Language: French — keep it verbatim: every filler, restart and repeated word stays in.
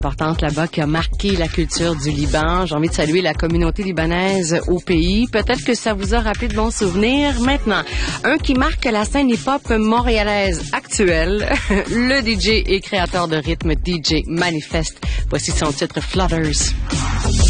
importante là-bas qui a marqué la culture du Liban. J'ai envie de saluer la communauté libanaise au pays. Peut-être que ça vous a rappelé de bons souvenirs. Maintenant, un qui marque la scène hip-hop montréalaise actuelle, le D J et créateur de rythme D J Manifest. Voici son titre Flutters.